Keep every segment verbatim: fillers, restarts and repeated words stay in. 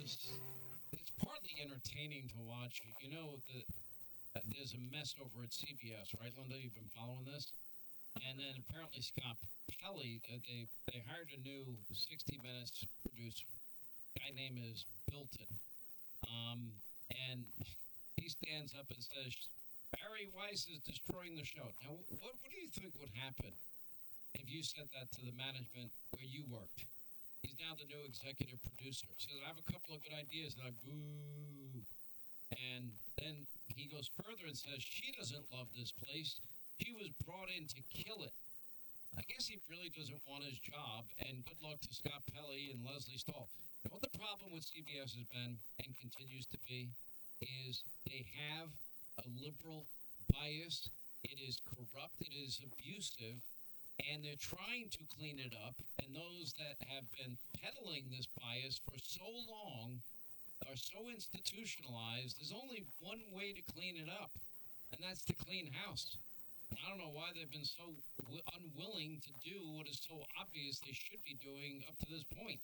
is it's partly entertaining to watch. You know, the, uh, there's a mess over at C B S, right, Linda? You've been following this? And then apparently Scott Pelley, uh, they, they hired a new sixty Minutes producer. Guy name is Bilton. Um, and he stands up and says, Barry Weiss is destroying the show. Now, what, what do you think would happen if you said that to the management where you worked? He's now the new executive producer. He says, I have a couple of good ideas. And I, boo. And then he goes further and says, she doesn't love this place. She was brought in to kill it. I guess he really doesn't want his job, and good luck to Scott Pelley and Leslie Stahl. And what the problem with C B S has been, and continues to be, is they have a liberal bias. It is corrupt. It is abusive. And they're trying to clean it up. And those that have been peddling this bias for so long are so institutionalized. There's only one way to clean it up, and that's to clean house. And I don't know why they've been so w- unwilling to do what is so obvious they should be doing up to this point.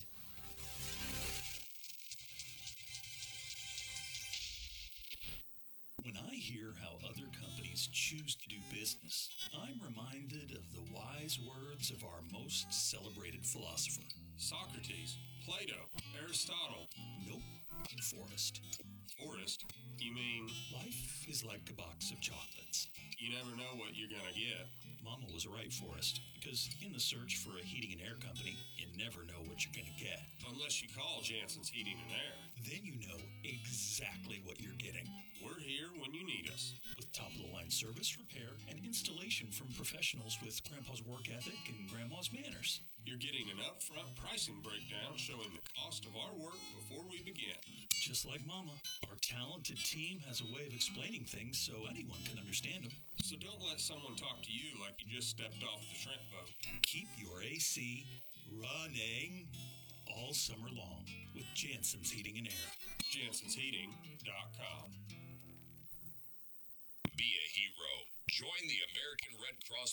When I hear how other companies choose to do business, I'm reminded of the wise words of our most celebrated philosopher. Socrates, Plato, Aristotle. Nope, Forrest. Forrest? You mean Life is like a box of chocolates. you never know what you're gonna get? Mama was right, Forrest, because in the search for a heating and air company, you never know what you're going to get. Unless you call Jansen's Heating and Air. Then you know exactly what you're getting. We're here when you need us. With top-of-the-line service, repair, and installation from professionals with Grandpa's work ethic and Grandma's manners. You're getting an upfront pricing breakdown showing the cost of our work before we begin. Just like Mama, our talented team has a way of explaining things so anyone can understand them. So don't let someone talk to you like you just stepped off the shrimp boat. Keep your A C running all summer long with Jansen's Heating and Air. Jansens Heating dot com. Be a hero. Join the American Red Cross